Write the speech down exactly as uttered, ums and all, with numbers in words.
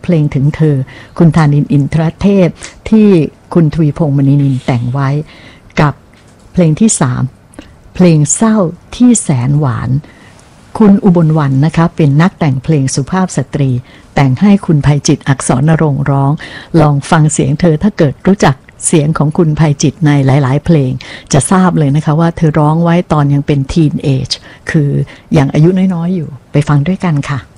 เพลงถึงเธอคุณธานินทร์อินทรเทพที่คุณทวีพงษ์มณีนินแต่งไว้กับเพลงที่สามเพลงเศร้าที่แสนหวานคุณอุบลวรรณนะคะเป็นนักแต่งเพลงสุภาพสตรีแต่งให้คุณไพจิตรอักษรณรงค์ร้องลองฟังเสียงเธอถ้าเกิดรู้จักเสียงของคุณไพจิตรในหลายๆเพลงจะทราบเลยนะคะว่าเธอร้องไว้ตอนยังเป็นทีนเอจคือยังอายุน้อยๆอยู่ไปฟังด้วยกันค่ะ